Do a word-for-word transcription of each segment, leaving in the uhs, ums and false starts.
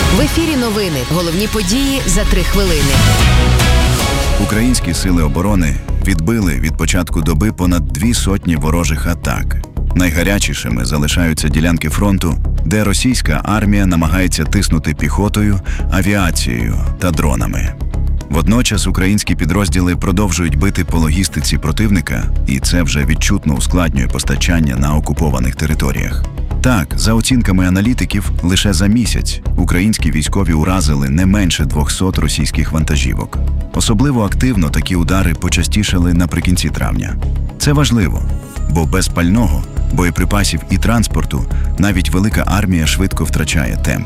В ефірі новини. Головні події за три хвилини. Українські сили оборони відбили від початку доби понад дві сотні ворожих атак. Найгарячішими залишаються ділянки фронту, де російська армія намагається тиснути піхотою, авіацією та дронами. Водночас українські підрозділи продовжують бити по логістиці противника, і це вже відчутно ускладнює постачання на окупованих територіях. Так, за оцінками аналітиків, лише за місяць українські військові уразили не менше двохсот російських вантажівок. Особливо активно такі удари почастішали наприкінці травня. Це важливо, бо без пального, боєприпасів і транспорту навіть велика армія швидко втрачає темп.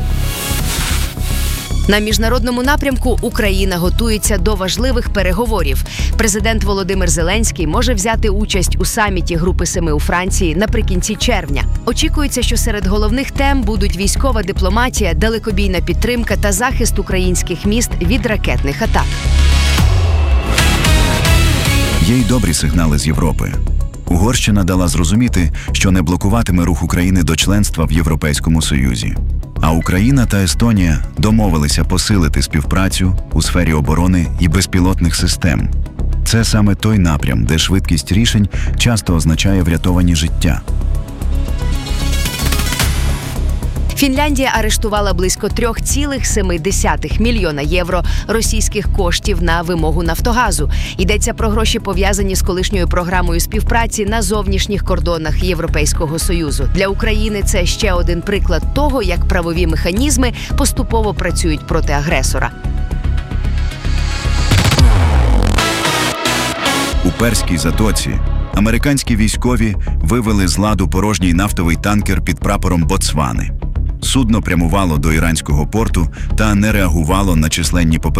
На міжнародному напрямку Україна готується до важливих переговорів. Президент Володимир Зеленський може взяти участь у саміті Групи Семи у Франції наприкінці червня. Очікується, що серед головних тем будуть військова дипломатія, далекобійна підтримка та захист українських міст від ракетних атак. Є й добрі сигнали з Європи. Угорщина дала зрозуміти, що не блокуватиме рух України до членства в Європейському Союзі. А Україна та Естонія домовилися посилити співпрацю у сфері оборони і безпілотних систем. Це саме той напрям, де швидкість рішень часто означає врятовані життя. Фінляндія арештувала близько три цілих сім десятих мільйона євро російських коштів на вимогу Нафтогазу. Йдеться про гроші, пов'язані з колишньою програмою співпраці на зовнішніх кордонах Європейського Союзу. Для України це ще один приклад того, як правові механізми поступово працюють проти агресора. У Перській затоці американські військові вивели з ладу порожній нафтовий танкер під прапором Ботсвани. Судно прямувало до іранського порту та не реагувало на численні попередження.